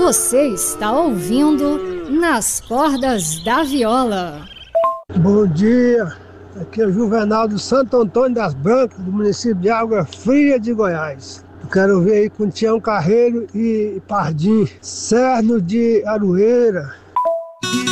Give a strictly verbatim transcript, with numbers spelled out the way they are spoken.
Você está ouvindo Nas Cordas da Viola. Bom dia, aqui é o Juvenal do Santo Antônio das Brancas, do município de Água Fria de Goiás. Eu quero ver aí com Tião Carreiro e Pardim, Cerno de Aroeira.